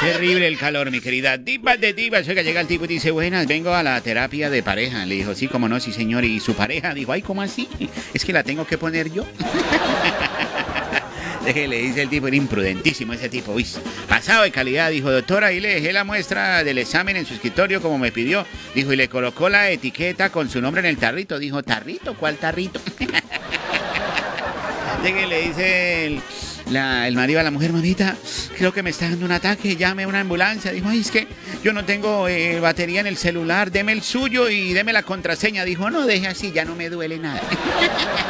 Terrible el calor, mi querida. Divas de divas. Oiga, llega el tipo y dice, buenas, vengo a la terapia de pareja. Le dijo, sí, cómo no, sí, señor. Y su pareja dijo, ay, ¿cómo así? Es que la tengo que poner yo. Le dice el tipo, era imprudentísimo ese tipo. Uy, pasado de calidad. Dijo, doctora, ahí le dejé la muestra del examen en su escritorio como me pidió. Dijo, y le colocó la etiqueta con su nombre en el tarrito. Dijo, ¿tarrito? ¿Cuál tarrito? Le dice el marido a la mujer, mamita, creo que me está dando un ataque, llame a una ambulancia. Dijo, ay, es que yo no tengo batería en el celular, deme el suyo y deme la contraseña. Dijo, no, deje así, ya no me duele nada.